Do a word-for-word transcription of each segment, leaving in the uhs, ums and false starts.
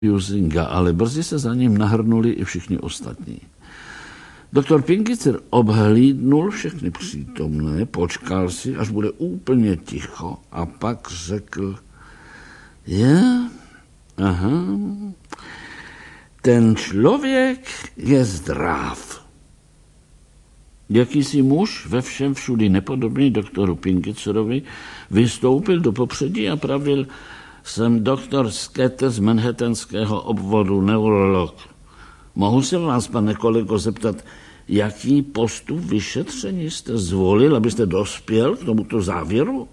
Jusinga, ale brzy se za ním nahrnuli i všichni ostatní. Doktor Pinkicer obhlídnul všechny přítomné, počkal si, až bude úplně ticho a pak řekl: je, aha, ten člověk je zdrav. Jakýsi muž, ve všem všudy nepodobný doktoru Pinkicerovi, vystoupil do popředí a pravil: jsem doktor Sketer z manhattanského obvodu, neurolog. Mohu se vás, pane kolego, zeptat, jaký postup vyšetření jste zvolil, abyste dospěl k tomuto závěru?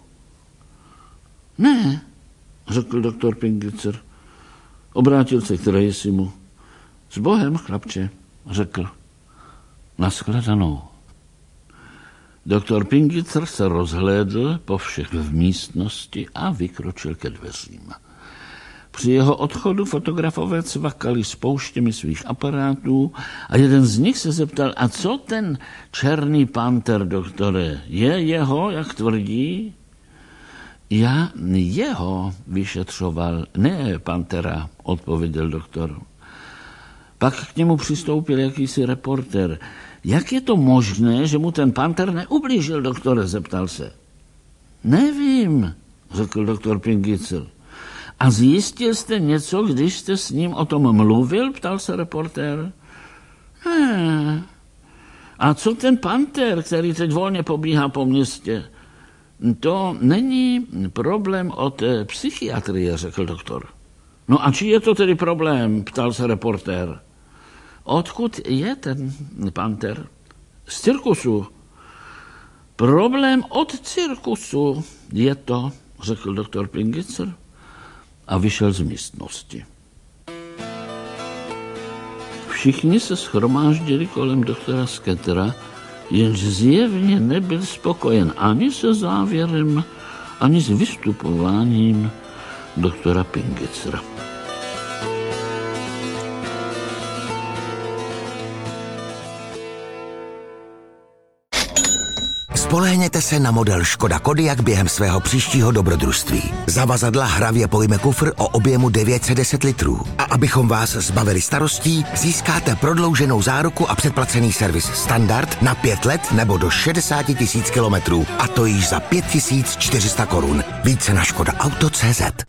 Ne, řekl doktor Pinkicer. Obrátil se k Tracymu. S Bohem, chlapče, řekl. Nashledanou. Doktor Pinkicer se rozhlédl po všech v místnosti a vykročil ke dveřím. Při jeho odchodu fotografové cvakali spouštěmi svých aparátů a jeden z nich se zeptal: a co ten černý panter, doktore? Je jeho, jak tvrdí? Já jeho vyšetřoval, ne pantera, odpověděl doktor. Pak k němu přistoupil jakýsi reportér. Jak je to možné, že mu ten panter neublížil, doktore, zeptal se. Nevím, řekl doktor Pinkicer. A zjistil jste něco, když jste s ním o tom mluvil, ptal se reportér. Ne. A co ten panter, který teď volně pobíhá po městě? To není problém od psychiatrie, řekl doktor. No a čí je to tedy problém, ptal se reportér. Odkud je ten panter? Z cirkusu. Problém od cirkusu je to, řekl doktor Pinkicer a vyšel z místnosti. Všichni se shromáždili kolem doktora Sketera, jenž zjevně nebyl spokojen ani se závěrem, ani s vystupováním doktora Pinkicera. Spolehněte se na model Škoda Kodiaq během svého příštího dobrodružství. Zavazadla hravě pojme kufr o objemu devět set deset litrů. A abychom vás zbavili starostí, získáte prodlouženou záruku a předplacený servis standard na pět let nebo do šedesát tisíc kilometrů. A to již za pět tisíc čtyři sta korun. Více na škoda auto tečka cé zet.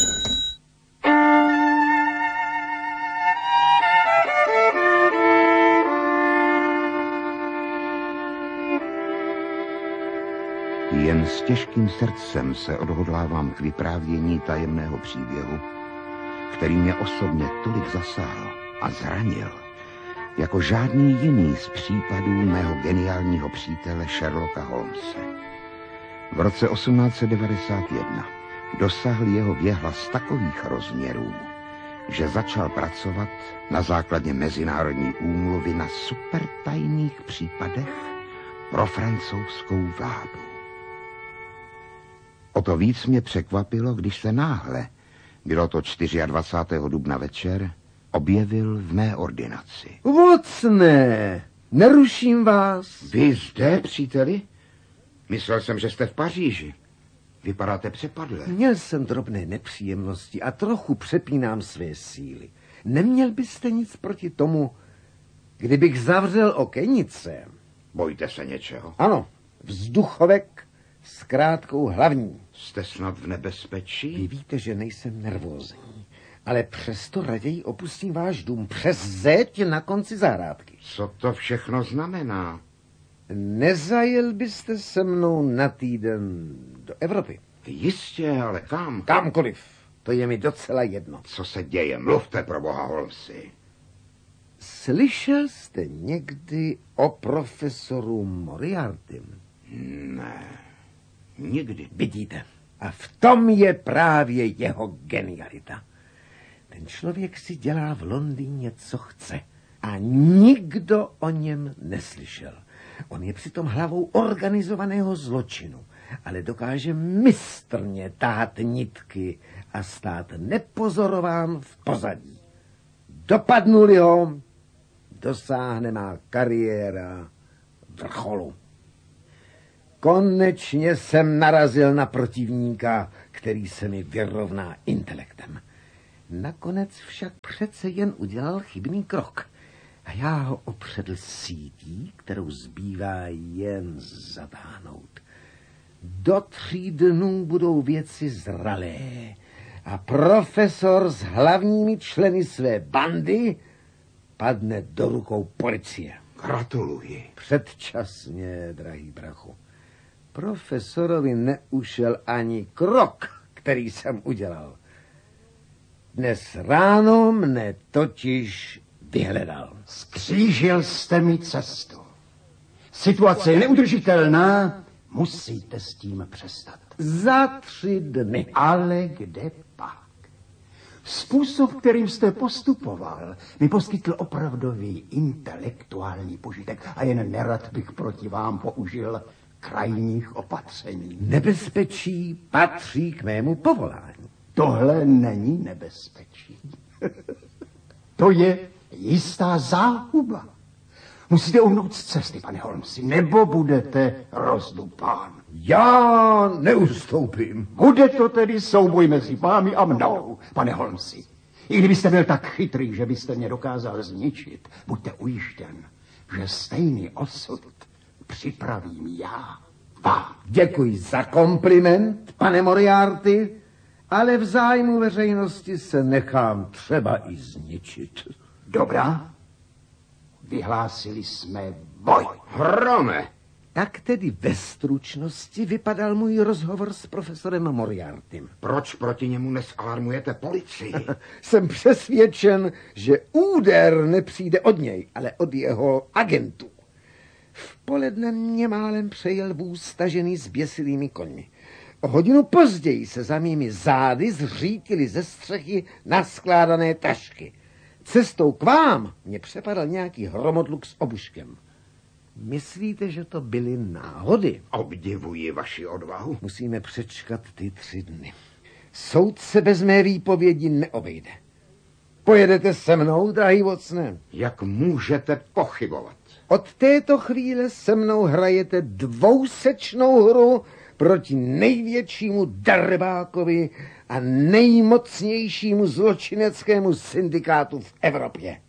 Jen s těžkým srdcem se odhodlávám k vyprávění tajemného příběhu, který mě osobně tolik zasáhl a zranil, jako žádný jiný z případů mého geniálního přítele Sherlocka Holmese. V roce osmnáct set devadesát jedna dosáhl jeho věhlas takových rozměrů, že začal pracovat na základě mezinárodní úmluvy na supertajných případech pro francouzskou vládu. O to víc mě překvapilo, když se náhle, bylo to dvacátého čtvrtého dubna večer, objevil v mé ordinaci. Vocne, neruším vás. Vy zde, příteli? Myslel jsem, že jste v Paříži. Vypadáte přepadle. Měl jsem drobné nepříjemnosti a trochu přepínám své síly. Neměl byste nic proti tomu, kdybych zavřel okenice? Bojíte se něčeho? Ano, vzduchovek s krátkou hlavní. Jste snad v nebezpečí? Vy víte, že nejsem nervózní, ale přesto raději opustím váš dům přes zeď na konci zahrádky. Co to všechno znamená? Nezajel byste se mnou na týden do Evropy? Jistě, ale kam? Kamkoliv. To je mi docela jedno. Co se děje? Mluvte, pro boha, Holmesi. Slyšel jste někdy o profesoru Moriartym? Ne, nikdy. Vidíte. A v tom je právě jeho genialita. Ten člověk si dělá v Londýně, co chce. A nikdo o něm neslyšel. On je přitom hlavou organizovaného zločinu, ale dokáže mistrně tahat nitky a stát nepozorován v pozadí. Dopadnuli ho, dosáhne má kariéra vrcholu. Konečně jsem narazil na protivníka, který se mi vyrovná intelektem. Nakonec však přece jen udělal chybný krok. A já ho opředl sítí, kterou zbývá jen zatáhnout. Do tří dnů budou věci zralé a profesor s hlavními členy své bandy padne do rukou policie. Gratuluji. Předčasně, drahý brachu. Profesorovi neušel ani krok, který jsem udělal. Dnes ráno mne totiž vyhledal. Skřížil jste mi cestu. Situace je neudržitelná, musíte s tím přestat. Za tři dny. Ale kde pak? Způsob, kterým jste postupoval, mi poskytl opravdový intelektuální požitek a jen nerad bych proti vám použil krajních opatření. Nebezpečí patří k mému povolání. Tohle není nebezpečí. To je jistá záhuba. Musíte uhnout z cesty, pane Holmesi, nebo budete rozdupán. Já neustoupím. Bude to tedy souboj mezi vámi a mnou, pane Holmesi. I kdybyste byl tak chytrý, že byste mě dokázal zničit, buďte ujištěn, že stejný osud připravím já vám. Děkuji za kompliment, pane Moriarty, ale v zájmu veřejnosti se nechám třeba i zničit. Dobrá, vyhlásili jsme boj. Hrome! Tak tedy ve stručnosti vypadal můj rozhovor s profesorem Moriartym. Proč proti němu nesalarmujete policii? Jsem přesvědčen, že úder nepřijde od něj, ale od jeho agentů. V poledne mě málem přejel vůz stažený s běsilými koňmi. O hodinu později se za mými zády zřítily ze střechy naskládané tašky. Cestou k vám mě přepadal nějaký hromodluk s obuškem. Myslíte, že to byly náhody? Obdivuji vaši odvahu. Musíme přečkat ty tři dny. Soud se bez mé výpovědi neobejde. Pojedete se mnou, drahý Watsone? Jak můžete pochybovat? Od této chvíle se mnou hrajete dvousečnou hru proti největšímu darebákovi a nejmocnějšímu zločineckému syndikátu v Evropě.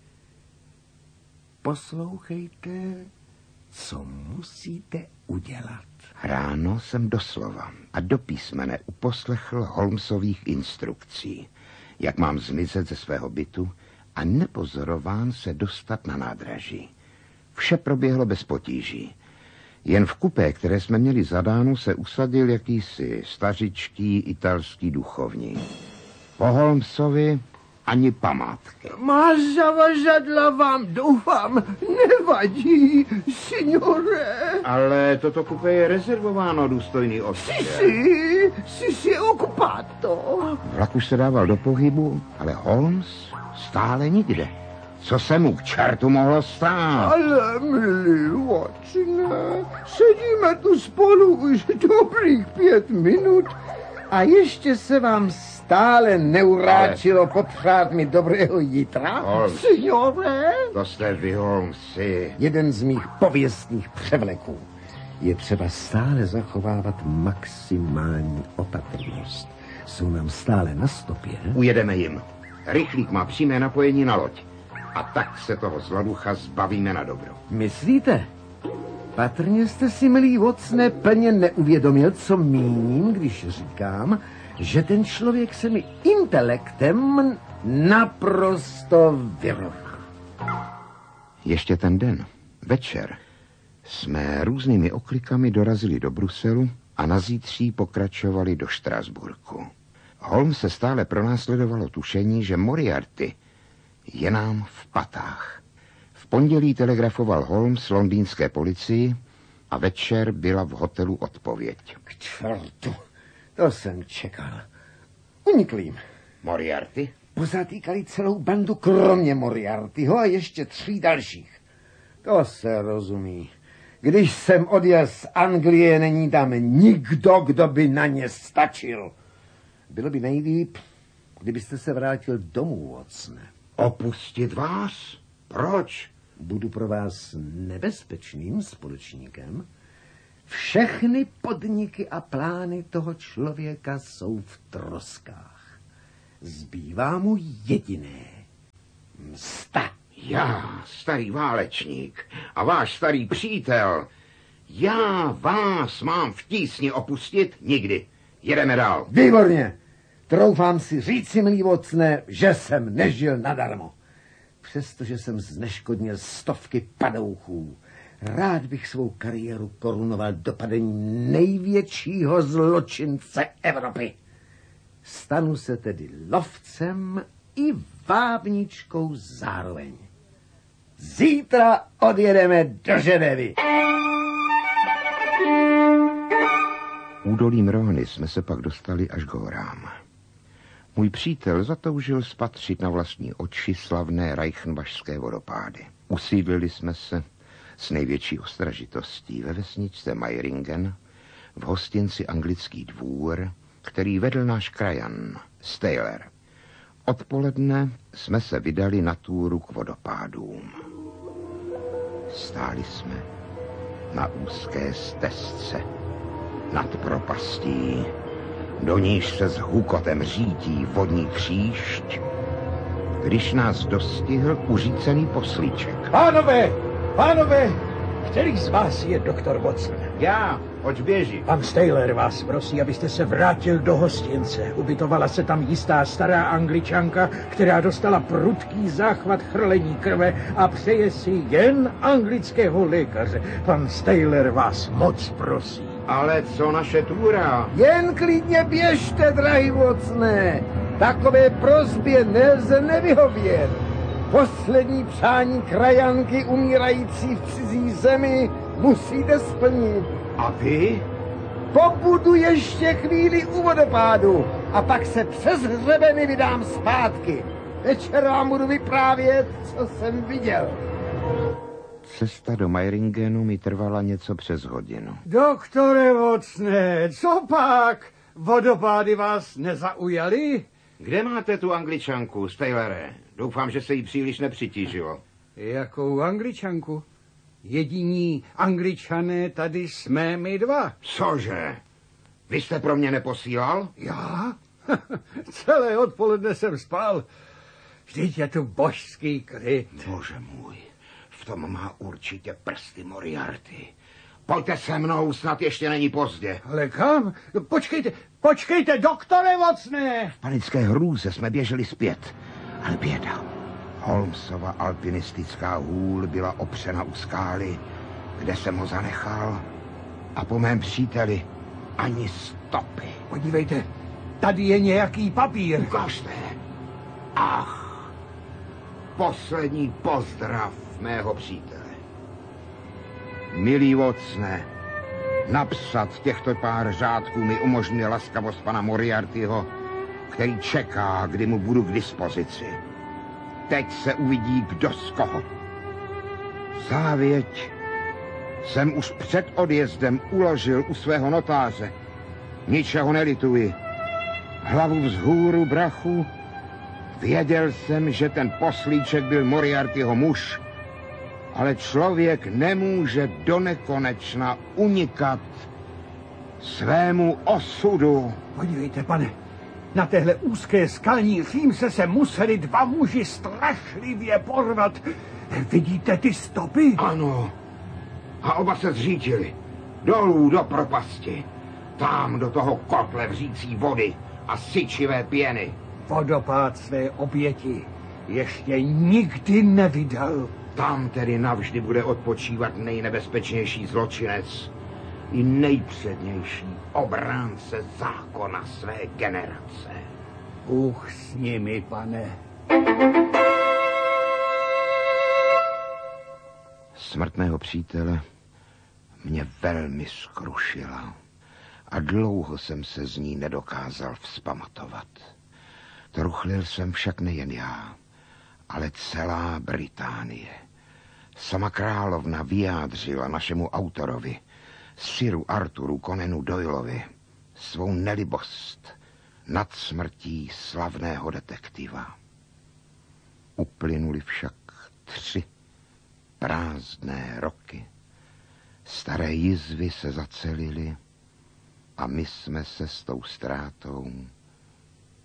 Poslouchejte, co musíte udělat. Ráno jsem doslova a do písmene uposlechl Holmesových instrukcí, jak mám zmizet ze svého bytu a nepozorován se dostat na nádraží. Vše proběhlo bez potíží. Jen v kupé, které jsme měli zadáno, se usadil jakýsi stařičký italský duchovní. Po Holmesovi ani památky. Má zavazadla vám, doufám, nevadí, signore. Ale toto kupé je rezervováno, důstojný otče. Si, si, si okupato. Vlak už se dával do pohybu, ale Holmes stále nikde. Co se mu k čertu mohlo stát? Ale, milý Watsone, sedíme tu spolu už dobrých pět minut a ještě se vám stále neuráčilo ale... popřát mi dobrého jitra? Holmes. Signore? To jste vy, Holmesi. Jeden z mých pověstných převleků. Je třeba stále zachovávat maximální opatrnost. Jsou nám stále na stopě. Ujedeme jim. Rychlík má přímé napojení na loď. A tak se toho zladucha zbavíme na dobro. Myslíte? Patrně jste si, milý Watsone, plně neuvědomil, co míním, když říkám, že ten člověk se mi intelektem naprosto vyrovná. Ještě ten den, večer, jsme různými oklikami dorazili do Bruselu a na zítří pokračovali do Štrasburku. Holmes se stále pronásledovalo tušení, že Moriarty je nám v patách. V pondělí telegrafoval Holmes londýnské policii a večer byla v hotelu odpověď. K čertu, to jsem čekal. Unikl jim. Moriarty? Pozatýkali celou bandu kromě Moriartyho a ještě tří dalších. To se rozumí. Když jsem odjel z Anglie, není tam nikdo, kdo by na ně stačil. Bylo by nejlíp, kdybyste se vrátil domů, Watsone. Opustit vás? Proč? Budu pro vás nebezpečným společníkem. Všechny podniky a plány toho člověka jsou v troskách. Zbývá mu jediné. Msta. Já, starý válečník a váš starý přítel, já vás mám v tísni opustit nikdy. Jedeme dál. Výborně. Troufám si říci, milý Watsone, že jsem nežil nadarmo. Přestože jsem zneškodnil stovky padouchů, rád bych svou kariéru korunoval dopadení největšího zločince Evropy. Stanu se tedy lovcem i vábničkou zároveň. Zítra odjedeme do Ženevy. Údolím Rhôny jsme se pak dostali až k horám. Můj přítel zatoužil spatřit na vlastní oči slavné reichenbachské vodopády. Usídlili jsme se s největší ostražitostí ve vesničce Meiringen v hostinci Anglický dvůr, který vedl náš krajan, Steyler. Odpoledne jsme se vydali na túru k vodopádům. Stáli jsme na úzké stezce nad propastí, do níž se s hukotem řítí vodní kříšť, když nás dostihl uřícený poslíček. Pánové, pánové, který z vás je doktor Watson? Já, oč běží. Pan Steyler vás prosí, abyste se vrátil do hostince. Ubytovala se tam jistá stará Angličanka, která dostala prudký záchvat chrlení krve a přeje si jen anglického lékaře. Pan Steyler vás moc prosí. Ale co naše túra? Jen klidně běžte, drahý Watsone. Takové prosbě nelze nevyhovět. Poslední přání krajanky umírající v cizí zemi musíte splnit. A vy? Pobudu ještě chvíli u vodopádu a pak se přes hřebeny vydám zpátky. Večer vám budu vyprávět, co jsem viděl. Cesta do Meiringenu mi trvala něco přes hodinu. Doktore Watsone, co pak? Vodopády vás nezaujaly? Kde máte tu Angličanku, Steylere? Doufám, že se jí příliš nepřitížilo. Jakou Angličanku? Jediní Angličané tady jsme my dva. Cože? Vy jste pro mě neposílal? Já? Celé odpoledne jsem spal. Vždyť je tu božský kryt. Bože můj, v tom má určitě prsty Moriarty. Pojďte se mnou, snad ještě není pozdě. Ale kam? No, počkejte, počkejte, doktore Watsone! V panické hrůze jsme běželi zpět, ale běda. Holmesova alpinistická hůl byla opřena u skály, kde jsem ho zanechal, a po mém příteli ani stopy. Podívejte, tady je nějaký papír. Ukažte. Ach, poslední pozdrav mého přítele. Milý Watsone, napsat těchto pár řádků mi umožňuje laskavost pana Moriartyho, který čeká, kdy mu budu k dispozici. Teď se uvidí, kdo z koho. Závěť jsem už před odjezdem uložil u svého notáře. Ničeho nelituji. Hlavu vzhůru, brachu. Věděl jsem, že ten poslíček byl Moriartyho muž, ale člověk nemůže do nekonečna unikat svému osudu. Podívejte, pane, na téhle úzké skalní římse se museli dva muži strašlivě porvat. Vidíte ty stopy? Ano. A oba se zřítili. Dolů do propasti. Tam do toho kotle vřící vody a syčivé pěny. Vodopád své oběti ještě nikdy nevydal. Tam tedy navždy bude odpočívat nejnebezpečnější zločinec i nejpřednější obránce zákona své generace. Bůh s nimi, pane. Smrt mého přítele mě velmi skrušila a dlouho jsem se z ní nedokázal vzpamatovat. Truchlil jsem však nejen já, ale celá Británie. Sama královna vyjádřila našemu autorovi, Siru Arturu Conanu Doyleovi, svou nelibost nad smrtí slavného detektiva. Uplynuly však tři prázdné roky. Staré jizvy se zacelily a my jsme se s tou ztrátou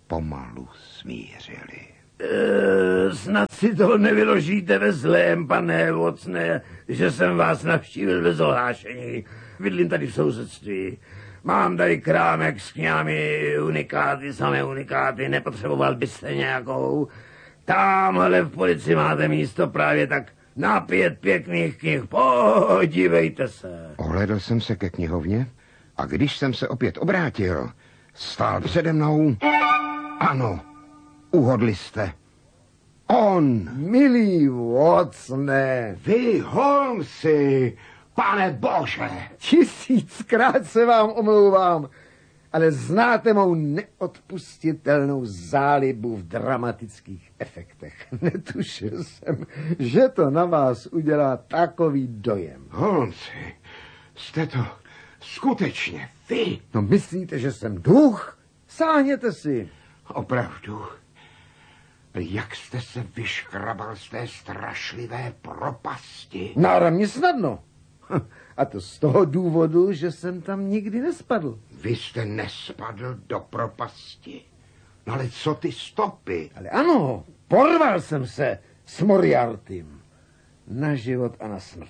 pomalu smířili. E, snad si to nevyložíte ve zlém, pane Watsone, že jsem vás navštívil bez ohlášení. Bydlím tady v sousedství. Mám tady krámek s knihami, unikáty, samé unikáty, nepotřeboval byste nějakou. Tamhle v Polici máte místo právě tak na pět pěkných knih, podívejte se. Ohlédl jsem se ke knihovně a když jsem se opět obrátil, stál přede mnou. Ano, uhodli jste. On. Milý Watsone. Vy, Holmesy, pane bože. Tisíckrát se vám omlouvám, ale znáte mou neodpustitelnou zálibu v dramatických efektech. Netušil jsem, že to na vás udělá takový dojem. Holmesy, jste to skutečně vy? No myslíte, že jsem duch? Sáhněte si. Opravdu. Jak jste se vyškrabal z té strašlivé propasti? Náramně snadno. A to z toho důvodu, že jsem tam nikdy nespadl. Vy jste nespadl do propasti. No ale co ty stopy? Ale ano, porval jsem se s Moriartym. Na život a na smrt.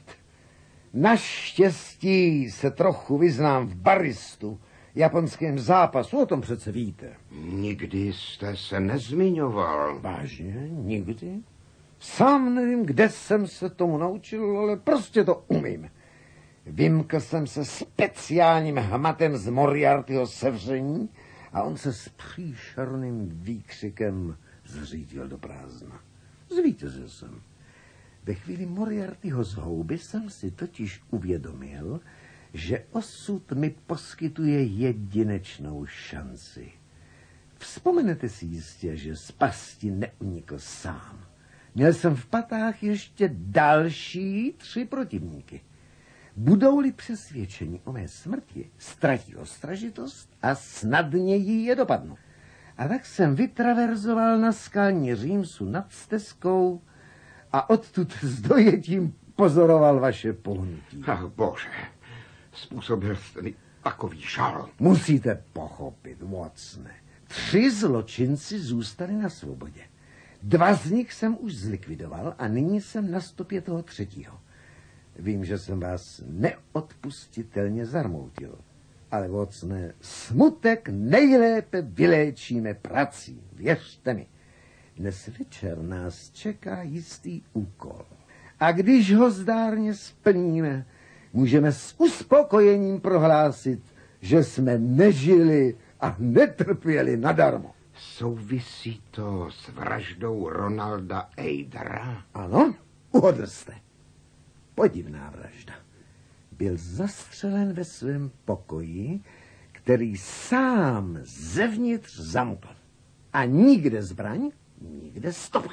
Naštěstí se trochu vyznám v baristu, japonském zápasu, o tom přece víte. Nikdy jste se nezmiňoval. Vážně? Nikdy? Sám nevím, kde jsem se tomu naučil, ale prostě to umím. Vymkl jsem se speciálním hmatem z Moriartyho sevření a on se s příšerným výkřikem zřídil do prázdna. Zvítězil jsem. Ve chvíli Moriartyho zhouby jsem si totiž uvědomil, že osud mi poskytuje jedinečnou šanci. Vzpomenete si jistě, že z pasti neunikl sám. Měl jsem v patách ještě další tři protivníky. Budou-li přesvědčeni o mé smrti, ztratí ostražitost a snadněji je dopadnu. A tak jsem vytraverzoval na skalní římsu nad stezkou a odtud s dojetím pozoroval vaše pohnutí. Ach bože, způsobil jste mi takový žal. Musíte pochopit, Watsone. Tři zločinci zůstali na svobodě. Dva z nich jsem už zlikvidoval a nyní jsem na stopě toho třetího. Vím, že jsem vás neodpustitelně zarmoutil. Ale, Watsone, smutek nejlépe vyléčíme prací. Věřte mi. Dnes večer nás čeká jistý úkol. A když ho zdárně splníme, můžeme s uspokojením prohlásit, že jsme nežili a netrpěli nadarmo. Souvisí to s vraždou Ronalda Eidera? Ano, uhodl jste. Podivná vražda. Byl zastřelen ve svém pokoji, který sám zevnitř zamkl. A nikde zbraň, nikde stopa.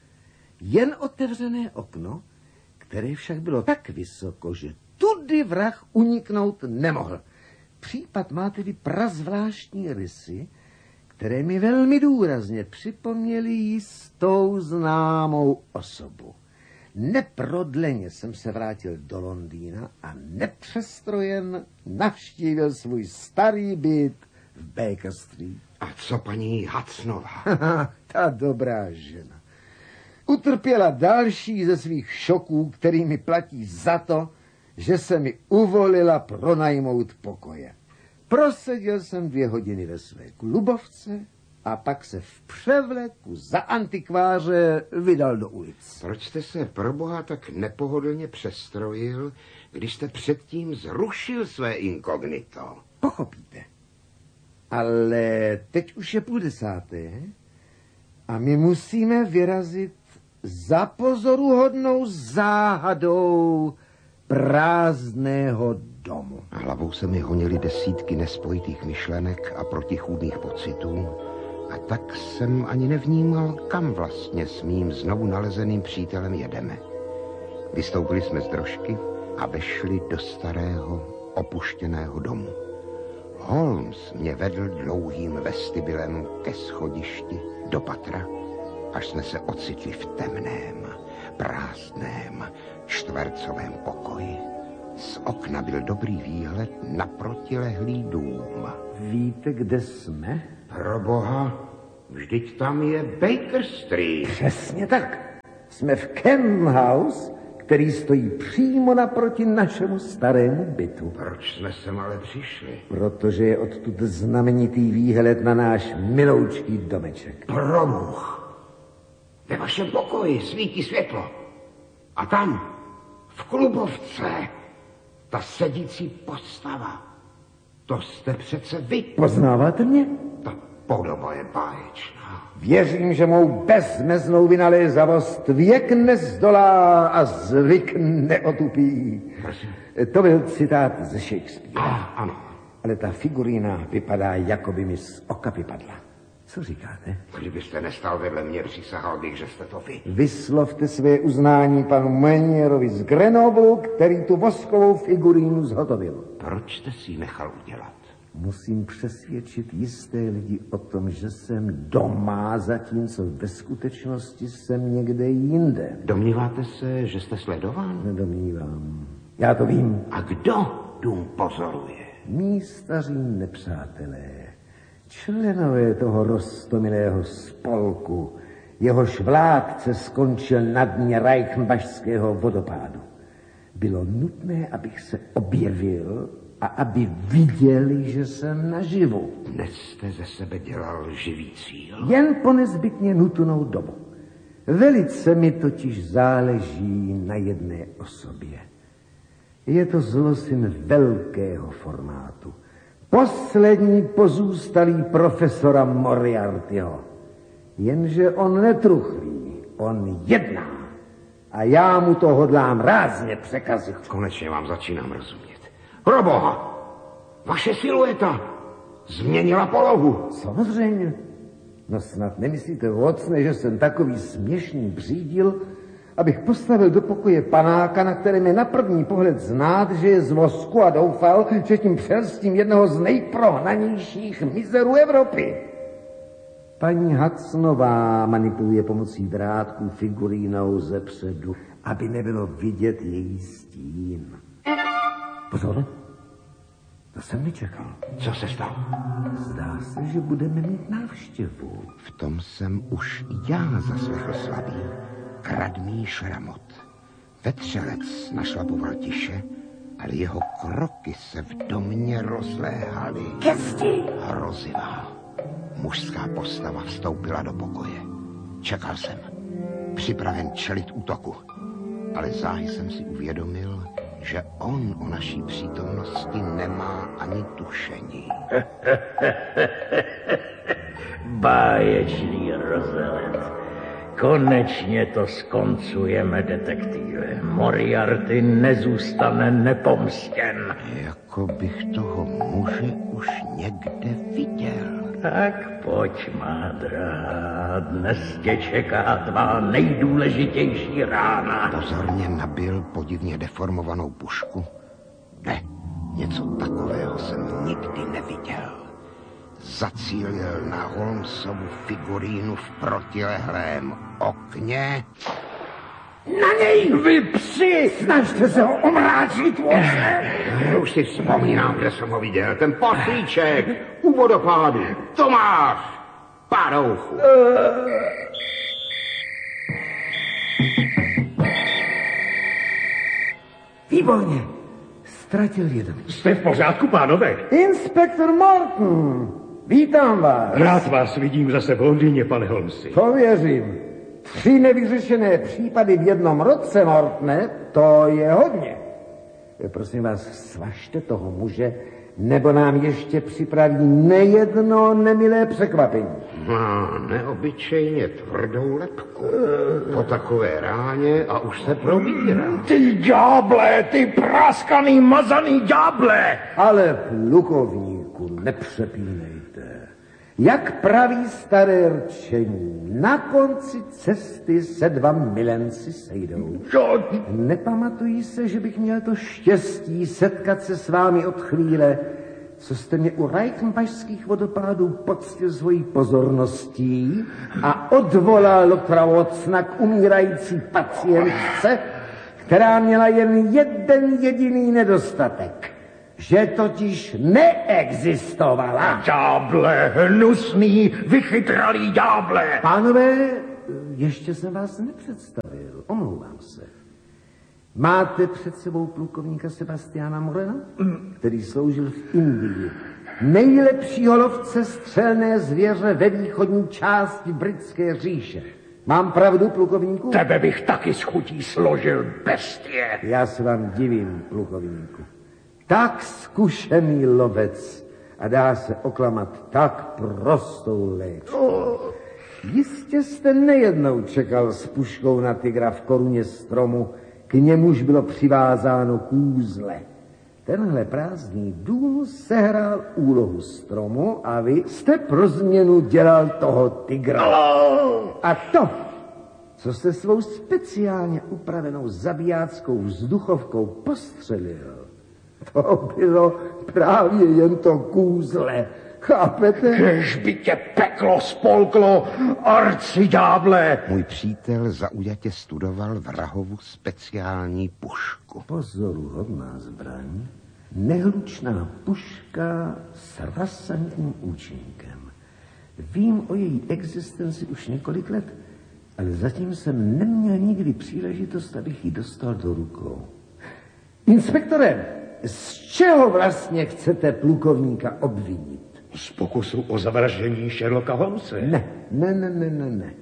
Jen otevřené okno, které však bylo tak vysoko, že tudy vrah uniknout nemohl. Případ má tedy prazvláštní rysy, které mi velmi důrazně připomněly jistou známou osobu. Neprodleně jsem se vrátil do Londýna a nepřestrojen navštívil svůj starý byt v Baker Street. A co paní Hudsonová? Ta dobrá žena. Utrpěla další ze svých šoků, který mi platí za to, že se mi uvolila pronajmout pokoje. Proseděl jsem dvě hodiny ve své klubovce a pak se v převleku za antikváře vydal do ulic. Proč jste se pro boha tak nepohodlně přestrojil, když jste předtím zrušil své inkognito? Pochopíte. Ale teď už je půl desáté a my musíme vyrazit za pozoruhodnou záhadou prázdného domu. Hlavou se mi honily desítky nespojitých myšlenek a protichůdných pocitů a tak jsem ani nevnímal, kam vlastně s mým znovu nalezeným přítelem jedeme. Vystoupili jsme z drožky a vešli do starého opuštěného domu. Holmes mě vedl dlouhým vestibylem ke schodišti do patra, až jsme se ocitli v temném, prázdném, čtvercovém pokoji. Z okna byl dobrý výhled na protilehlý dům. Víte, kde jsme? Pro boha, Vždyť tam je Baker Street. Přesně tak. Jsme v Cannon House, který stojí přímo naproti našemu starému bytu. Proč jsme sem ale přišli? Protože je odtud znamenitý výhled na náš miloučký domeček. Probůh. Ve vašem pokoji svítí světlo. A tam, v klubovce, ta sedící postava. To jste přece vy. Poznáváte mě? Ta podoba je báječná. Věřím, že mou bezmeznou vynalézavost věk nezdolá a zvyk neotupí. Prosím. To byl citát ze Shakespearea. Ah, ano. Ale ta figurína vypadá, jako by mi z oka vypadla. Co říkáte? Kdybyste nestal vedle mě, přísahal bych, že jste to vy. Vyslovte své uznání panu Menierovi z Grenoblu, který tu voskovou figurínu zhotovil. Proč jste si ji nechal udělat? Musím přesvědčit jisté lidi o tom, že jsem doma, zatímco ve skutečnosti jsem někde jinde. Domníváte se, že jste sledován? Nedomnívám. Já to vím. A kdo dům pozoruje? Mí staří nepřátelé, členové toho roztomilého spolku, jehož vládce skončil na dně Reichenbachského vodopádu. Bylo nutné, abych se objevil a aby viděli, že jsem naživu. Dnes jste ze sebe dělal živý cíl. Jen po nezbytně nutnou dobu. Velice mi totiž záleží na jedné osobě. Je to zlosin velkého formátu. Poslední pozůstalý profesora Moriartyho. Jenže on netruchlí, on jedná. A já mu to hodlám rázně překazit. Konečně vám začínám rozumět. Proboha! Vaše silueta změnila polohu. Samozřejmě. No snad nemyslíte, Watson, že jsem takový směšný břídil, abych postavil do pokoje panáka, na kterém je na první pohled znát, že je z vosku, a doufal, že tím přelstím jednoho z nejprohnanějších mizerů Evropy. Paní Hudsonová manipuluje pomocí drátků figurínou ze předu, aby nebylo vidět její stín. Pozor, to jsem nečekal. Co se stalo? Zdá se, že budeme mít návštěvu. V tom jsem už já zaslechl slabý, kradmý šramot. Vetřelec našlapoval tiše, ale jeho kroky se v domě rozléhaly. Kesti! Hrozivá. Mužská postava vstoupila do pokoje. Čekal jsem, připraven čelit útoku, ale záhy jsem si uvědomil, že on o naší přítomnosti nemá ani tušení. Báječný rozelec. Konečně to skoncujeme, detektive. Moriarty nezůstane nepomstěn. Jako bych toho muže už někde viděl. Tak pojď, má drahá, dnes tě čeká tvá nejdůležitější rána. Pozorně nabil podivně deformovanou pušku. Ne, něco takového jsem nikdy neviděl. Zacílil na Holmesovu figurínu v protilehlém okně. Na něj! Vy psi! Snažte se ho omráčit, Watson! Už si vzpomínám, kde jsem ho viděl. Ten poslíček u vodopádu. Tomáš! Padouchu. Výborně. Ztratil jeden. Jste v pořádku, pánové? Inspektor Morton, vítám vás. Rád vás vidím zase v Londýně, pane Holmesi. To věřím. Tři nevyřešené případy v jednom roce, Mortone, to je hodně. Prosím vás, svažte toho muže, nebo nám ještě připraví nejedno nemilé překvapení. Má neobyčejně tvrdou lepku. Po takové ráně a už se probírá. Ty ďáble, ty praskaný, mazaný ďáble! Ale, plukovníku, nepřepínejte. Jak praví staré rčení, na konci cesty se dva milenci sejdou. Co? Nepamatuji se, že bych měl to štěstí setkat se s vámi od chvíle, co jste mě u Reichenbachských vodopádů poctil svojí pozorností a odvolal doktora Watsona k umírající pacientce, která měla jen jeden jediný nedostatek. že totiž neexistovala. Ďáble, hnusný, vychytralý ďáble. Pánové, ještě jsem vás nepředstavil, omlouvám se. Máte před sebou plukovníka Sebastiana Morena, který sloužil v Indii. Nejlepšího lovce střelné zvěře ve východní části britské říše. Mám pravdu, plukovníku? Tebe bych taky s chutí složil, bestie. Já se vám divím, plukovníku. Tak zkušený lovec a dá se oklamat tak prostou léčkou. Jistě jste nejednou čekal s puškou na tygra v koruně stromu, k němuž bylo přivázáno kůzle. Tenhle prázdný dům sehrál úlohu stromu a vy jste pro změnu dělal toho tygra. A to, co jste svou speciálně upravenou zabijáckou vzduchovkou postřelil, to bylo právě jen to kůzle. Chápete? Kež by tě peklo spolklo, arciďáble. Můj přítel zaujatě studoval vrahovu speciální pušku. Pozoruhodná zbraň, nehlučná puška s rasantním účinkem. Vím o její existenci už několik let, ale zatím jsem neměl nikdy příležitost, abych ji dostal do rukou. Inspektore, z čeho vlastně chcete plukovníka obvinit? Z pokusu o zavraždění Sherlocka Holmese. Ne, ne, ne, ne, ne, ne.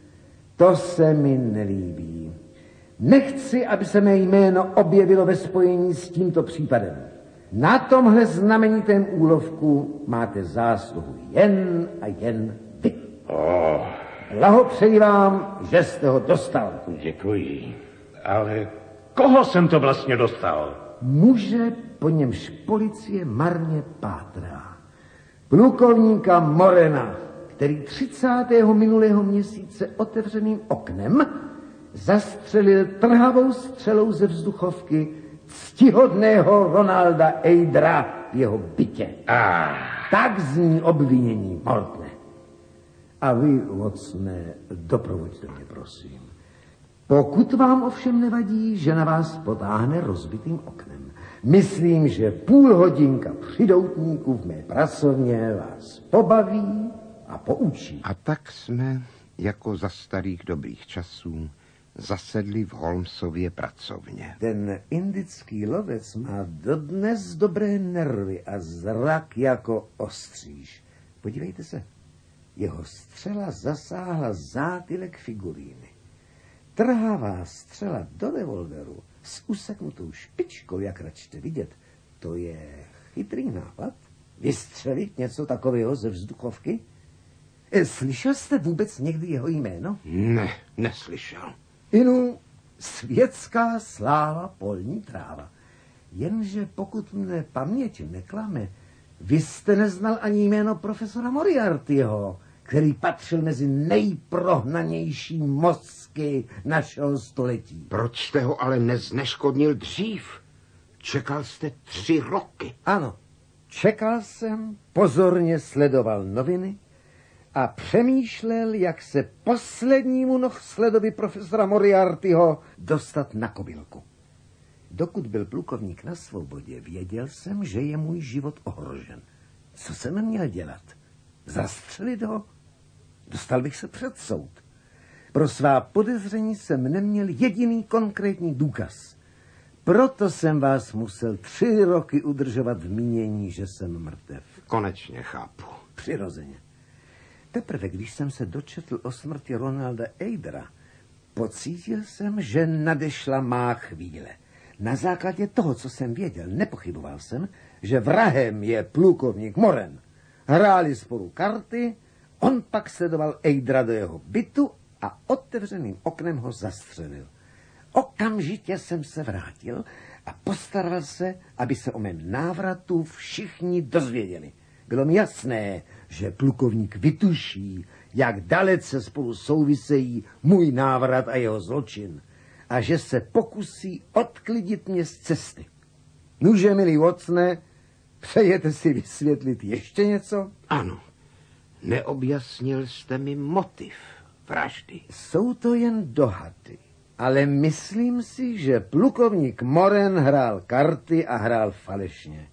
To se mi nelíbí. Nechci, aby se mé jméno objevilo ve spojení s tímto případem. Na tomhle znamenitém úlovku máte zásluhu jen a jen vy. Oh. Blahopřeji vám, že jste ho dostal. Děkuji. Ale koho jsem to vlastně dostal? Muže, po němž policie marně pátrá. Plukovníka Morena, který třicátého minulého měsíce otevřeným oknem zastřelil trhavou střelou ze vzduchovky ctihodného Ronalda Eidra v jeho bytě. Ah. Tak zní obvinění, Mortne. A vy, Watsone, doprovoďte mě, prosím. Pokud vám ovšem nevadí, že na vás potáhne rozbitým oknem. Myslím, že půl hodinka při doutníku v mé pracovně vás pobaví a poučí. A tak jsme, jako za starých dobrých časů, zasedli v Holmesově pracovně. Ten indický lovec má dodnes dobré nervy a zrak jako ostříž. Podívejte se, jeho střela zasáhla zátylek figuríny. Trhavá střela do revolveru s useknutou špičkou, jak račte vidět, to je chytrý nápad. Vystřelit něco takového ze vzduchovky? E, slyšel jste vůbec někdy jeho jméno? Ne, neslyšel. Inu, světská sláva polní tráva. Jenže pokud mne paměť neklame, vy jste neznal ani jméno profesora Moriartyho, který patřil mezi nejprohnanější mozky našeho století. Proč jste ho ale nezneškodnil dřív? Čekal jste tři roky. Ano, čekal jsem, pozorně sledoval noviny a přemýšlel, jak se poslednímu nohsledovi profesora Moriartyho dostat na kobylku. Dokud byl plukovník na svobodě, věděl jsem, že je můj život ohrožen. Co jsem měl dělat? Zastřelit ho? Dostal bych se před soud. Pro svá podezření jsem neměl jediný konkrétní důkaz. Proto jsem vás musel tři roky udržovat v mínění, že jsem mrtev. Konečně chápu. Přirozeně. Teprve, když jsem se dočetl o smrti Ronalda Eidra, pocítil jsem, že nadešla má chvíle. Na základě toho, co jsem věděl, nepochyboval jsem, že vrahem je plukovník Moren. Hráli spolu karty, on pak sledoval Eidra do jeho bytu a otevřeným oknem ho zastřelil. Okamžitě jsem se vrátil a postaral se, aby se o mém návratu všichni dozvěděli. Bylo mi jasné, že plukovník vytuší, jak dalece spolu souvisejí můj návrat a jeho zločin a že se pokusí odklidit mě z cesty. Nuže, milý Watsone, přejete si vysvětlit ještě něco? Ano, neobjasnil jste mi motiv vraždy. Jsou to jen dohady, ale myslím si, že plukovník Moren hrál karty a hrál falešně.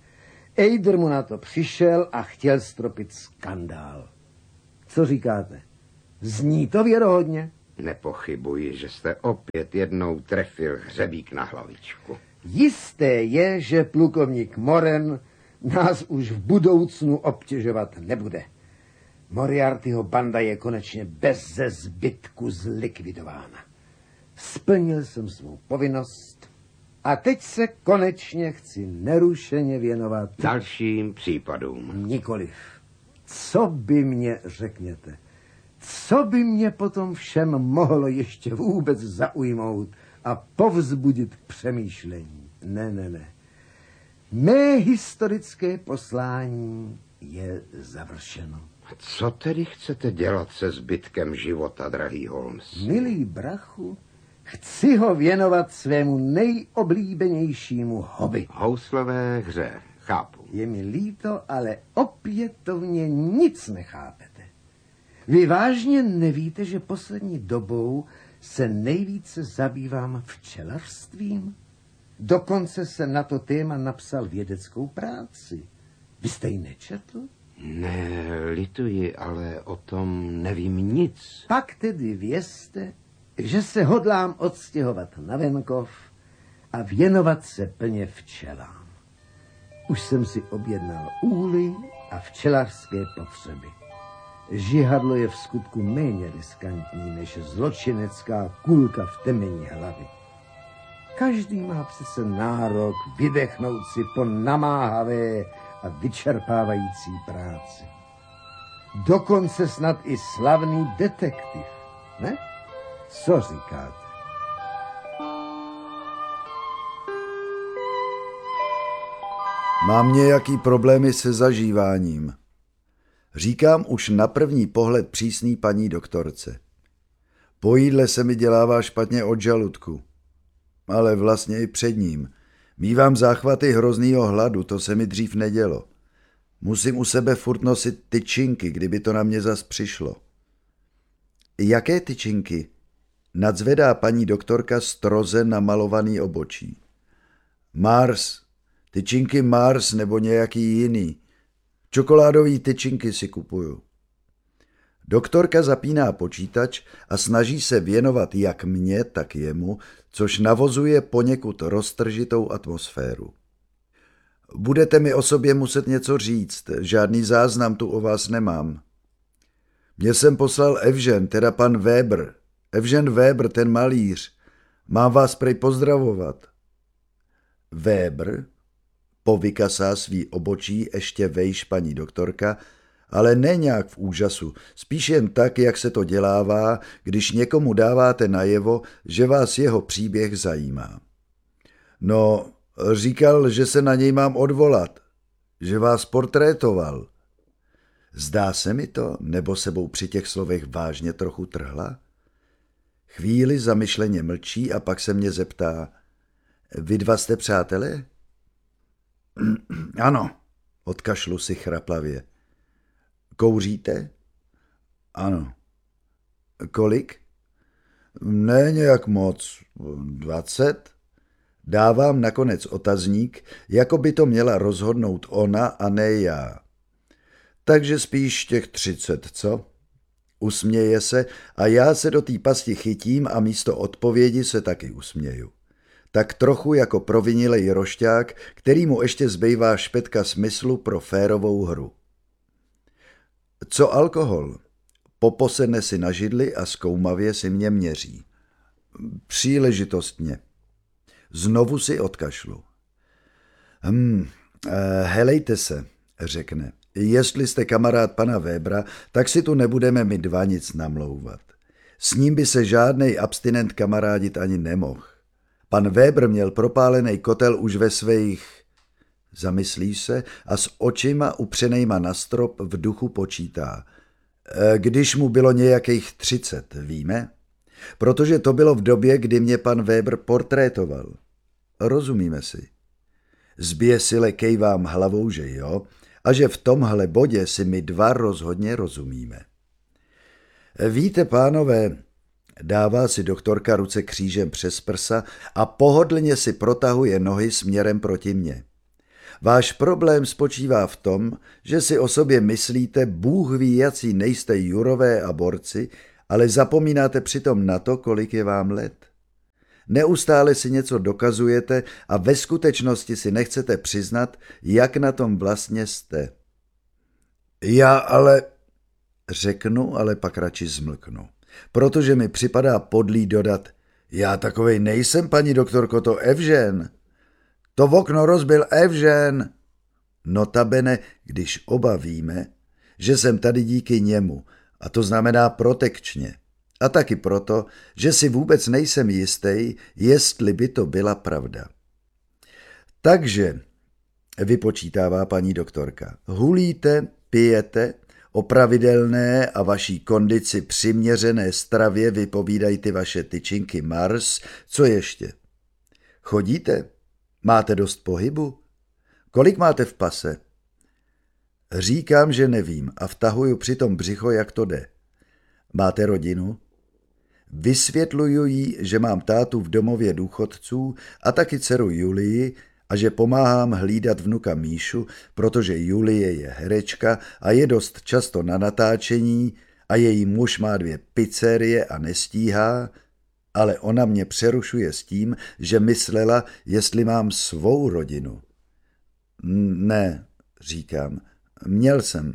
Ejder mu na to přišel a chtěl stropit skandál. Co říkáte? Zní to věrohodně? Nepochybuji, že jste opět jednou trefil hřebík na hlavičku. Jisté je, že plukovník Moren nás už v budoucnu obtěžovat nebude. Moriartyho banda je konečně bez zbytku zlikvidována. Splnil jsem svou povinnost a teď se konečně chci nerušeně věnovat Dalším případům. nikoliv. Co by mě, řekněte, co by mě potom všem mohlo ještě vůbec zaujmout a povzbudit k přemýšlení? Ne, ne, ne. Mé historické poslání je završeno. Co tedy chcete dělat se zbytkem života, drahý Holmes? Milý brachu, chci ho věnovat svému nejoblíbenějšímu hobby. Houslové hře, chápu. Je mi líto, ale opětovně nic nechápete. Vy vážně nevíte, že poslední dobou se nejvíce zabývám včelařstvím? Dokonce jsem na to téma napsal vědeckou práci. Vy jste ji nečetl? Ne, lituji, ale o tom nevím nic. Pak tedy vězte, že se hodlám odstěhovat na venkov a věnovat se plně včelám. Už jsem si objednal úly a včelařské potřeby. Žihadlo je v skutku méně riskantní než zločinecká kulka v temení hlavy. Každý má přece nárok vydechnout si po namáhavé a vyčerpávající práci. Dokonce snad i slavný detektiv, ne? Co říkáte? Mám nějaký problémy se zažíváním. Říkám už na první pohled přísný paní doktorce. Po jídle se mi dělává špatně od žaludku. Ale vlastně i před ním. Mívám záchvaty hroznýho hladu, to se mi dřív nedělo. Musím u sebe furt nosit tyčinky, kdyby to na mě zas přišlo. Jaké tyčinky? Nadzvedá paní doktorka stroze namalovaný obočí. Mars, tyčinky Mars nebo nějaký jiný. Čokoládový tyčinky si kupuju. Doktorka zapíná počítač a snaží se věnovat jak mně, tak jemu, což navozuje poněkud roztržitou atmosféru. Budete mi o sobě muset něco říct, žádný záznam tu o vás nemám. Mě jsem poslal Evžen, teda pan Weber. Evžen Weber, ten malíř. Mám vás prej pozdravovat. Weber? Povykasá svý obočí ještě vejš paní doktorka, ale ne nějak v úžasu, spíš jen tak, jak se to dělává, když někomu dáváte najevo, že vás jeho příběh zajímá. No, říkal, že se na něj mám odvolat, že vás portrétoval. Zdá se mi to, nebo sebou při těch slovech vážně trochu trhla? Chvíli zamyšleně mlčí a pak se mě zeptá, vy dva jste přátelé? Ano, odkašlu si chraplavě. Kouříte? Ano. Kolik? Ne nějak moc. Dvacet? Dávám nakonec otazník, jako by to měla rozhodnout ona a ne já. Takže spíš těch třicet, co? Usměje se a já se do té pasti chytím a místo odpovědi se taky usměju. Tak trochu jako provinilej rošťák, který mu ještě zbývá špetka smyslu pro férovou hru. Co alkohol? Poposedne si na židli a zkoumavě si mě měří. Příležitostně. Znovu si odkašlu. Hm, eh, helejte se, řekne. Jestli jste kamarád pana Webera, tak si tu nebudeme my dva nic namlouvat. S ním by se žádnej abstinent kamarádit ani nemohl. Pan Weber měl propálený kotel už ve svých... Zamyslí se a s očima upřenejma na strop v duchu počítá. Když mu bylo nějakých třicet, víme? Protože to bylo v době, kdy mě pan Weber portrétoval. Rozumíme si. Zběsile kejvám hlavou, že jo, a že v tomhle bodě si my dva rozhodně rozumíme. Víte, pánové, dává si doktorka ruce křížem přes prsa a pohodlně si protahuje nohy směrem proti mně. Váš problém spočívá v tom, že si o sobě myslíte, Bůh ví, jací nejste jurové a borci, ale zapomínáte přitom na to, kolik je vám let. Neustále si něco dokazujete a ve skutečnosti si nechcete přiznat, jak na tom vlastně jste. Já ale... Řeknu, ale pak radši zmlknu, protože mi připadá podlý dodat, já takovej nejsem, paní doktorko, to Evžen. To v okno rozbil Evžen. Notabene, když oba víme, že jsem tady díky němu, a to znamená protekčně. A taky proto, že si vůbec nejsem jistý, jestli by to byla pravda. Takže, vypočítává paní doktorka, hulíte, pijete, o pravidelné a vaší kondici přiměřené stravě vypovídají ty vaše tyčinky Mars. Co ještě? Chodíte? Máte dost pohybu? Kolik máte v pase? Říkám, že nevím a vtahuju přitom břicho, jak to jde. Máte rodinu? Vysvětluju jí, že mám tátu v domově důchodců a taky dceru Julii a že pomáhám hlídat vnuka Míšu, protože Julie je herečka a je dost často na natáčení a její muž má dvě pizzerie a nestíhá, ale ona mě přerušuje s tím, že myslela, jestli mám svou rodinu. Ne, říkám, měl jsem.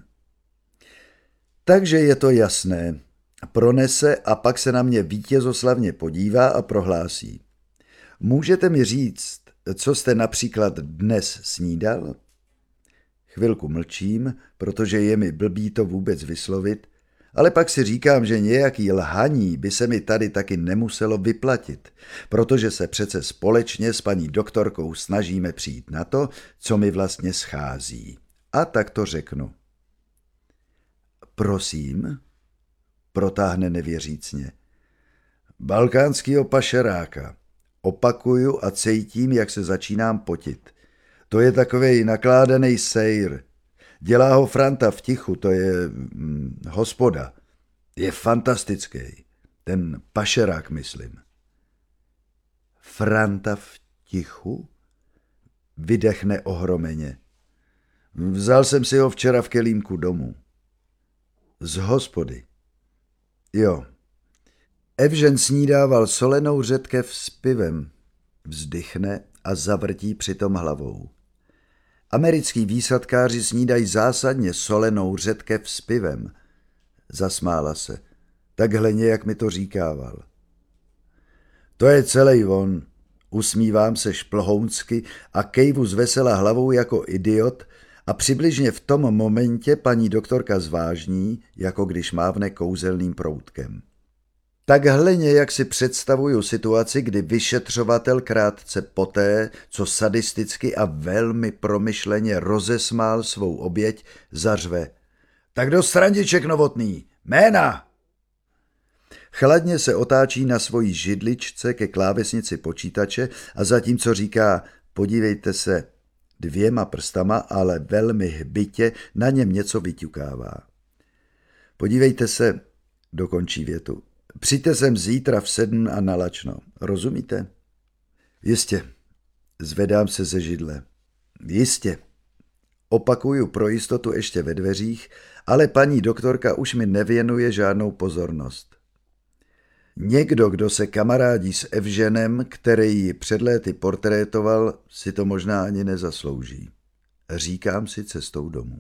Takže je to jasné. Pronese a pak se na mě vítězoslavně podívá a prohlásí. Můžete mi říct, co jste například dnes snídal? Chvilku mlčím, protože je mi blbý to vůbec vyslovit, ale pak si říkám, že nějaký lhaní by se mi tady taky nemuselo vyplatit, protože se přece společně s paní doktorkou snažíme přijít na to, co mi vlastně schází. A tak to řeknu. Prosím, protáhne nevěřícně. Balkánskýho pašeráka. Opakuju a cítím, jak se začínám potit. To je takovej nakládaný sejr. Dělá ho Franta v tichu, to je hm, hospoda. Je fantastický. Ten pašerák, myslím. Franta v tichu? Vydechne ohromeně. Vzal jsem si ho včera v kelímku domů. Z hospody. Jo. Evžen snídával solenou řetkev s pivem. Vzdychne a zavrtí přitom hlavou. Americký výsadkáři snídají zásadně solenou řetkev s pivem. Zasmála se. Takhle nějak mi to říkával. To je celý on. Usmívám se šplhounsky a kejvu zvesela hlavou jako idiot a přibližně v tom momentě paní doktorka zvážní, jako když mávne kouzelným proutkem. Takhle nějak si představuju situaci, kdy vyšetřovatel krátce poté, co sadisticky a velmi promyšleně rozesmál svou oběť, zařve. Tak do srandiček novotný, jména! Chladně se otáčí na svojí židličce ke klávesnici počítače a zatímco říká, podívejte se, dvěma prstama, ale velmi hbitě na něm něco vyťukává. Podívejte se, dokončí větu. Přijďte sem zítra v sedm a nalačno. Rozumíte? Jistě. Zvedám se ze židle. Jistě. Opakuju pro jistotu ještě ve dveřích, ale paní doktorka už mi nevěnuje žádnou pozornost. Někdo, kdo se kamarádí s Evženem, který ji před léty portrétoval, si to možná ani nezaslouží. Říkám si cestou domů.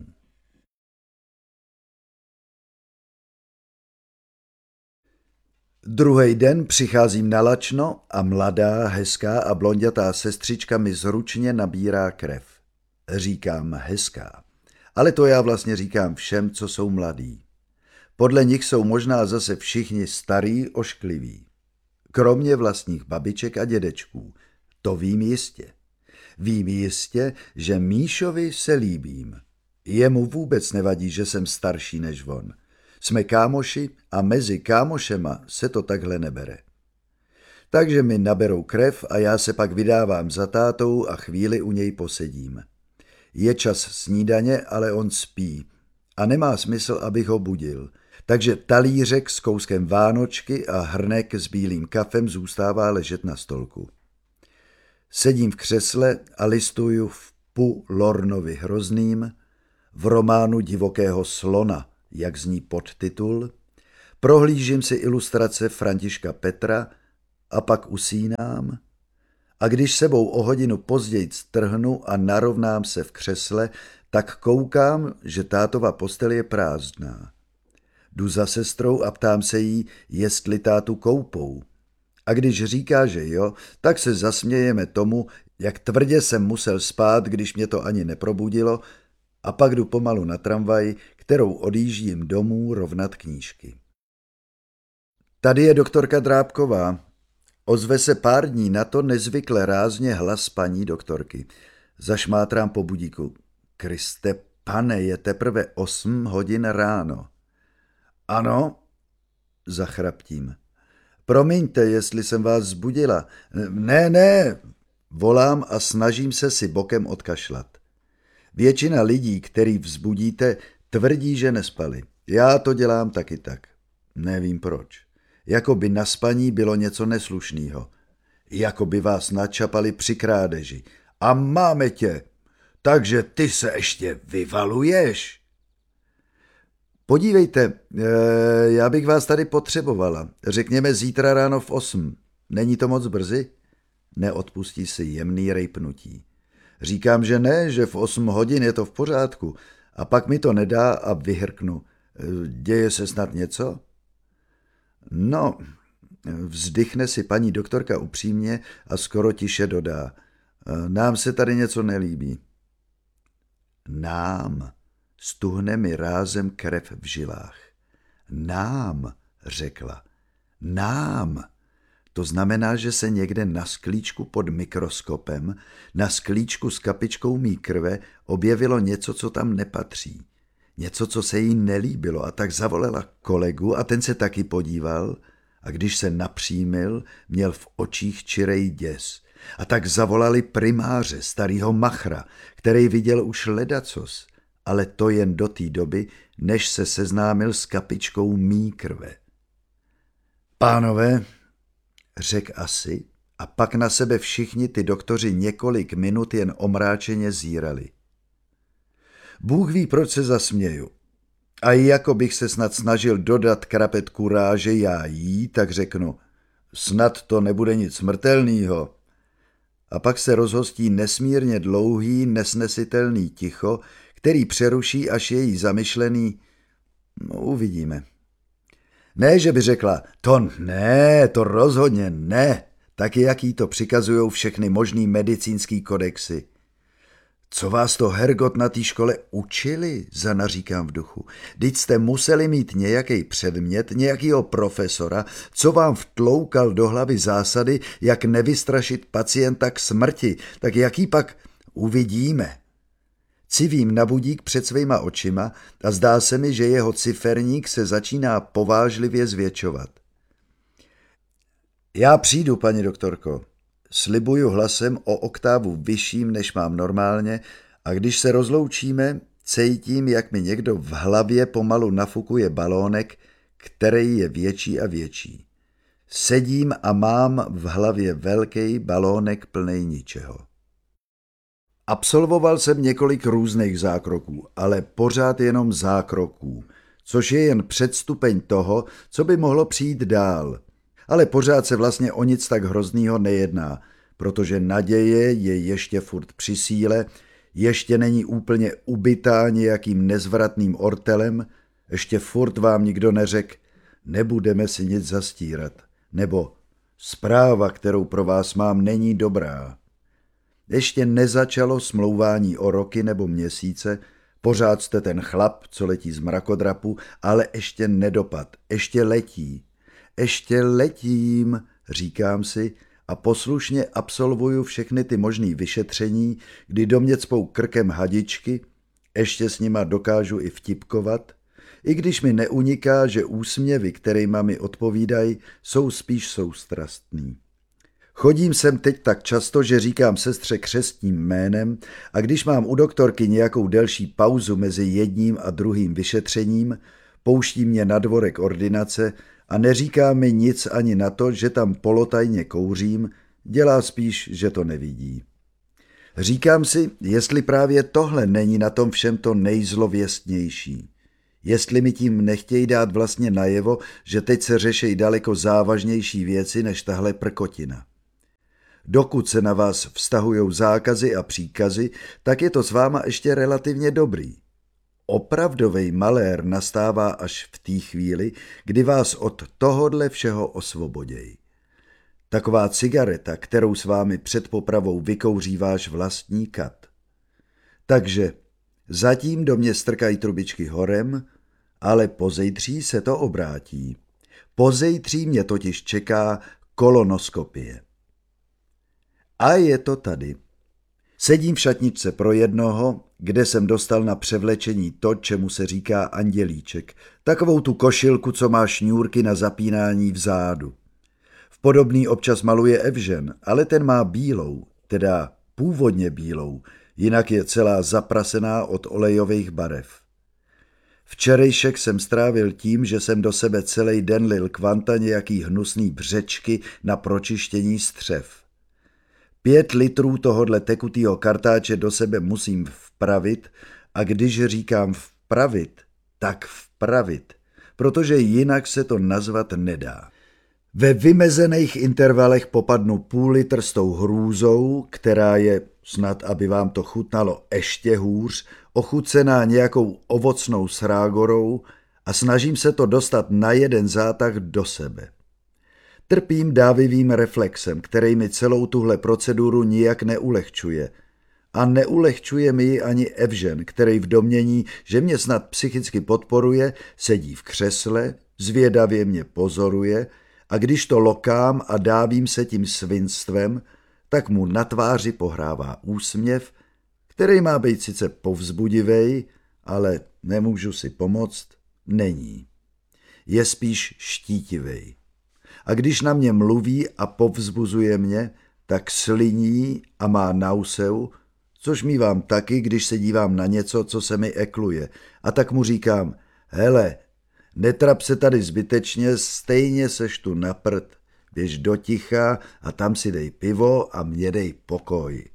Druhý den přicházím na lačno a mladá, hezká a blondětá sestřička mi zručně nabírá krev. Říkám hezká, ale to já vlastně říkám všem, co jsou mladí. Podle nich jsou možná zase všichni starí oškliví. Kromě vlastních babiček a dědečků. To vím jistě. Vím jistě, že Míšovi se líbím. Jemu vůbec nevadí, že jsem starší než on. Jsme kámoši a mezi kámošema se to takhle nebere. Takže mi naberou krev a já se pak vydávám za tátou a chvíli u něj posedím. Je čas snídaně, ale on spí a nemá smysl, abych ho budil. Takže talířek s kouskem vánočky a hrnek s bílým kafem zůstává ležet na stolku. Sedím v křesle a listuju v Pu Lornovi Hrozným, v románu Divokého slona, jak zní podtitul, prohlížím si ilustrace Františka Petra a pak usínám, a když sebou o hodinu později strhnu a narovnám se v křesle, tak koukám, že tátova postel je prázdná. Jdu za sestrou a ptám se jí, jestli tátu koupou. A když říká, že jo, tak se zasmějeme tomu, jak tvrdě jsem musel spát, když mě to ani neprobudilo, a pak jdu pomalu na tramvaj, kterou odjíždím domů rovnat knížky. Tady je doktorka Drábková. Ozve se pár dní na to nezvykle rázně hlas paní doktorky. Zašmátrám po budíku. Kriste pane, je teprve osm hodin ráno. Ano, zachraptím. Promiňte, jestli jsem vás zbudila. Ne, ne, volám a snažím se si bokem odkašlat. Většina lidí, který vzbudíte, tvrdí, že nespali. Já to dělám taky tak. Nevím proč. Jako by na spaní bylo něco neslušnýho. Jako by vás načapali při krádeži. A máme tě, takže ty se ještě vyvaluješ. Podívejte, já bych vás tady potřebovala. Řekněme zítra ráno v osm. Není to moc brzy? Neodpustí si jemný rejpnutí. Říkám, že ne, že v osm hodin je to v pořádku. A pak mi to nedá a vyhrknu. Děje se snad něco? No, vzdychne si paní doktorka upřímně a skoro tiše dodá. Nám se tady něco nelíbí. Nám. Stuhne mi rázem krev v žilách. Nám, řekla. Nám. To znamená, že se někde na sklíčku pod mikroskopem, na sklíčku s kapičkou mý krve objevilo něco, co tam nepatří. Něco, co se jí nelíbilo, a tak zavolala kolegu a ten se taky podíval a když se napřímil, měl v očích čirej děs. A tak zavolali primáře, starýho machra, který viděl už ledacos, ale to jen do té doby, než se seznámil s kapičkou mý krve. Pánové, řek asi, a pak na sebe všichni ty doktoři několik minut jen omráčeně zírali. Bůh ví, proč se zasměju. A jako bych se snad snažil dodat krapet kuráže já jí, tak řeknu, snad to nebude nic smrtelného. A pak se rozhostí nesmírně dlouhý, nesnesitelný ticho, který přeruší až její zamyšlený, no uvidíme. Ne, že by řekla, to ne, to rozhodně ne, taky jaký to přikazujou všechny možný medicínský kodexy. Co vás to, Hergot, na té škole učili, zanaříkám v duchu. Vždyť jste museli mít nějaký předmět, nějakýho profesora, co vám vtloukal do hlavy zásady, jak nevystrašit pacienta k smrti, tak jaký pak uvidíme. Civím na budík před svýma očima a zdá se mi, že jeho ciferník se začíná povážlivě zvětšovat. Já přijdu, paní doktorko. Slibuju hlasem o oktávu vyšším, než mám normálně, a když se rozloučíme, cítím, jak mi někdo v hlavě pomalu nafukuje balónek, který je větší a větší. Sedím a mám v hlavě velký balónek plnej ničeho. Absolvoval jsem několik různých zákroků, ale pořád jenom zákroků, což je jen předstupeň toho, co by mohlo přijít dál. Ale pořád se vlastně o nic tak hroznýho nejedná, protože naděje je ještě furt při síle, ještě není úplně ubitá nějakým nezvratným ortelem, ještě furt vám nikdo neřekl, nebudeme si nic zastírat, nebo zpráva, kterou pro vás mám, není dobrá. Ještě nezačalo smlouvání o roky nebo měsíce, pořád jste ten chlap, co letí z mrakodrapu, ale ještě nedopad, ještě letí. Ještě letím, říkám si, a poslušně absolvuju všechny ty možný vyšetření, kdy do mě cpou krkem hadičky, ještě s nima dokážu i vtipkovat, i když mi neuniká, že úsměvy, kterejma mi odpovídají, jsou spíš soustrastný. Chodím sem teď tak často, že říkám sestře křestním jménem, a když mám u doktorky nějakou delší pauzu mezi jedním a druhým vyšetřením, pouští mě na dvorek ordinace a neříká mi nic ani na to, že tam polotajně kouřím, dělá spíš, že to nevidí. Říkám si, jestli právě tohle není na tom všem to nejzlověstnější. Jestli mi tím nechtějí dát vlastně najevo, že teď se řeší daleko závažnější věci než tahle prkotina. Dokud se na vás vztahujou zákazy a příkazy, tak je to s váma ještě relativně dobrý. Opravdovej malér nastává až v té chvíli, kdy vás od tohodle všeho osvobodějí. Taková cigareta, kterou s vámi před popravou vykouří váš vlastní kat. Takže zatím do mě strkají trubičky horem, ale pozejtří se to obrátí. Pozejtří mě totiž čeká kolonoskopie. A je to tady. Sedím v šatničce pro jednoho, kde jsem dostal na převlečení to, čemu se říká andělíček, takovou tu košilku, co má šňůrky na zapínání vzadu. V podobný občas maluje Evžen, ale ten má bílou, teda původně bílou, jinak je celá zaprasená od olejových barev. Včerejšek jsem strávil tím, že jsem do sebe celý den lil kvanta nějaký hnusný břečky na pročištění střev. Pět litrů tohodle tekutýho kartáče do sebe musím vpravit a když říkám vpravit, tak vpravit, protože jinak se to nazvat nedá. Ve vymezených intervalech popadnu půl litr s tou hrůzou, která je, snad aby vám to chutnalo ještě hůř, ochucená nějakou ovocnou srágorou a snažím se to dostat na jeden zátah do sebe. Trpím dávivým reflexem, který mi celou tuhle proceduru nijak neulehčuje. A neulehčuje mi ji ani Evžen, který v domnění, že mě snad psychicky podporuje, sedí v křesle, zvědavě mě pozoruje a když to lokám a dávím se tím svinstvem, tak mu na tváři pohrává úsměv, který má být sice povzbudivej, ale nemůžu si pomoct, není. Je spíš štítivej. A když na mě mluví a povzbuzuje mě, tak sliní a má nauseu, což mívám taky, když se dívám na něco, co se mi ekluje. A tak mu říkám, hele, netrap se tady zbytečně, stejně seš tu na prd, běž do ticha a tam si dej pivo a mě dej pokoj.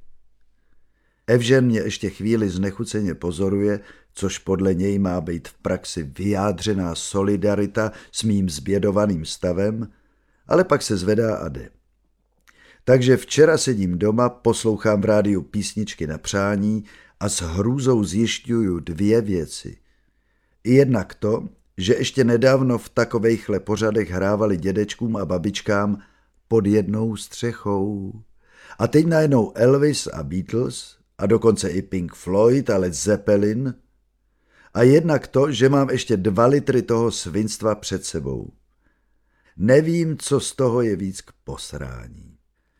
Evžen mě ještě chvíli znechuceně pozoruje, což podle něj má být v praxi vyjádřená solidarita s mým zbědovaným stavem, ale pak se zvedá a jde. Takže včera sedím doma, poslouchám v rádiu písničky na přání a s hrůzou zjišťuju dvě věci. I jednak to, že ještě nedávno v takovejchle pořadech hrávali dědečkům a babičkám pod jednou střechou. A teď najednou Elvis a Beatles, a dokonce i Pink Floyd a Led Zeppelin. A jednak to, že mám ještě dva litry toho svinstva před sebou. Nevím, co z toho je víc k posrání.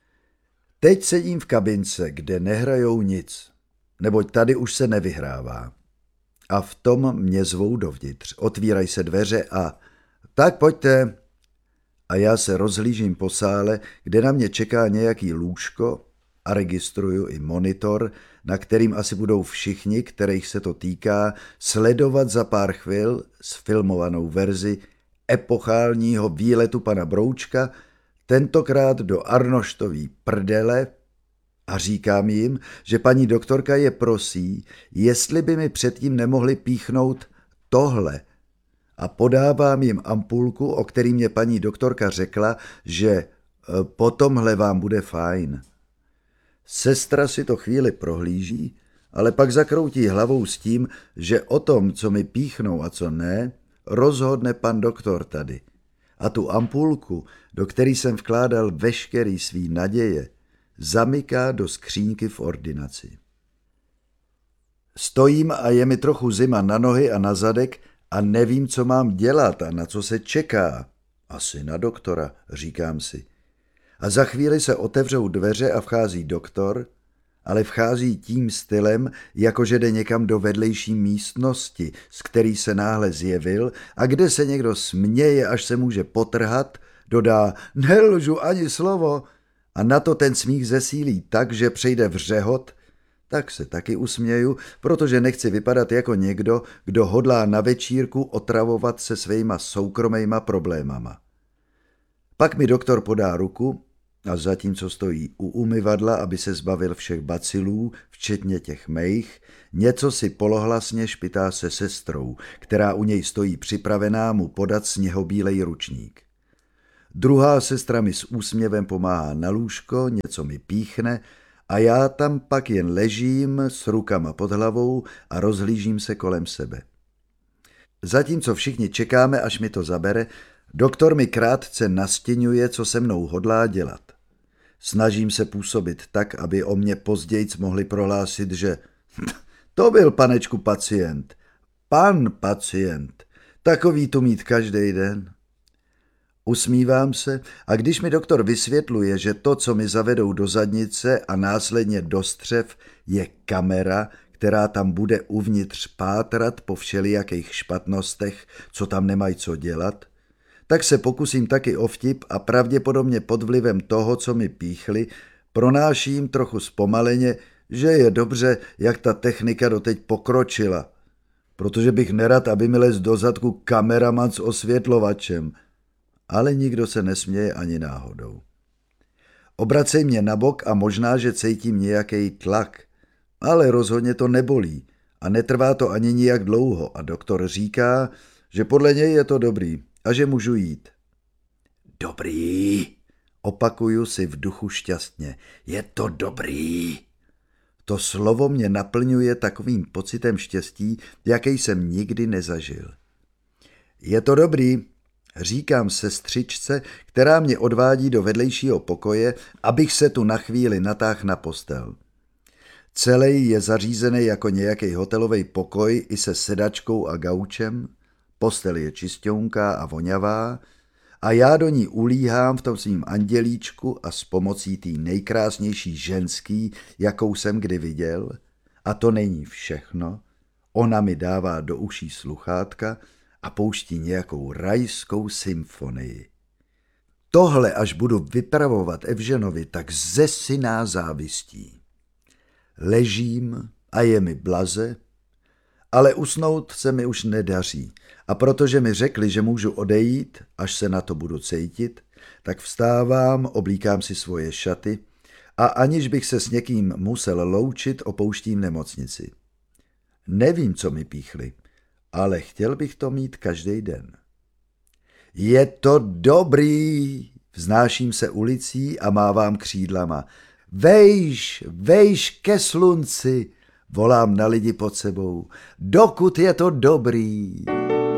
Teď sedím v kabince, kde nehrajou nic, neboť tady už se nevyhrává. A v tom mě zvou dovnitř, otvírají se dveře a tak pojďte. A já se rozhlížím po sále, kde na mě čeká nějaký lůžko a registruju i monitor, na kterým asi budou všichni, kterých se to týká, sledovat za pár chvil sfilmovanou verzi epochálního výletu pana Broučka, tentokrát do Arnoštový prdele, a říkám jim, že paní doktorka je prosí, jestli by mi předtím nemohli píchnout tohle. A podávám jim ampulku, o který mě paní doktorka řekla, že po tomhle vám bude fajn. Sestra si to chvíli prohlíží, ale pak zakroutí hlavou s tím, že o tom, co mi píchnou a co ne, rozhodne pan doktor tady. A tu ampulku, do který jsem vkládal veškerý svý naděje, zamyká do skřínky v ordinaci. Stojím a je mi trochu zima na nohy a na zadek a nevím, co mám dělat a na co se čeká. Asi na doktora, říkám si. A za chvíli se otevřou dveře a vchází doktor, ale vchází tím stylem, jakože jde někam do vedlejší místnosti, z který se náhle zjevil a kde se někdo směje, až se může potrhat, dodá nelžu ani slovo a na to ten smích zesílí tak, že přejde v řehot, tak se taky usměju, protože nechci vypadat jako někdo, kdo hodlá na večírku otravovat se svýma soukromejma problémama. Pak mi doktor podá ruku A zatímco stojí u umyvadla, aby se zbavil všech bacilů, včetně těch mých, něco si polohlasně špitá se sestrou, která u něj stojí připravená mu podat sněhobílej ručník. Druhá sestra mi s úsměvem pomáhá na lůžko, něco mi píchne a já tam pak jen ležím s rukama pod hlavou a rozhlížím se kolem sebe. Zatímco všichni čekáme, až mi to zabere, doktor mi krátce nastěňuje, co se mnou hodlá dělat. Snažím se působit tak, aby o mě pozdějc mohli prohlásit, že to byl, panečku, pacient. Pan pacient. Takový tu mít každý den. Usmívám se a když mi doktor vysvětluje, že to, co mi zavedou do zadnice a následně do střev, je kamera, která tam bude uvnitř pátrat po všelijakých špatnostech, co tam nemají co dělat, tak se pokusím taky o vtip a pravděpodobně pod vlivem toho, co mi píchli, pronáším trochu zpomaleně, že je dobře, jak ta technika doteď pokročila, protože bych nerad, aby mi lez do zadku kameraman s osvětlovačem, ale nikdo se nesměje ani náhodou. Obracej mě na bok a možná, že cítím nějaký tlak, ale rozhodně to nebolí a netrvá to ani nijak dlouho a doktor říká, že podle něj je to dobrý a že můžu jít. Dobrý, opakuju si v duchu šťastně, je to dobrý. To slovo mě naplňuje takovým pocitem štěstí, jaký jsem nikdy nezažil. Je to dobrý, říkám sestřičce, která mě odvádí do vedlejšího pokoje, abych se tu na chvíli natáhl na postel. Celý je zařízený jako nějaký hotelový pokoj i se sedačkou a gaučem, postel je čisťounká a voňavá a já do ní ulíhám v tom svým andělíčku a s pomocí té nejkrásnější ženský, jakou jsem kdy viděl, a to není všechno, ona mi dává do uší sluchátka a pouští nějakou rajskou symfonii. Tohle, až budu vypravovat Evženovi, tak zesyná závistí. Ležím a je mi blaze, ale usnout se mi už nedaří a protože mi řekli, že můžu odejít, až se na to budu cítit, tak vstávám, oblíkám si svoje šaty a aniž bych se s někým musel loučit, opouštím nemocnici. Nevím, co mi píchli, ale chtěl bych to mít každý den. Je to dobrý, vznáším se ulicí a mávám křídlama. Vejš, vejš ke slunci, volám na lidi pod sebou, dokud je to dobrý.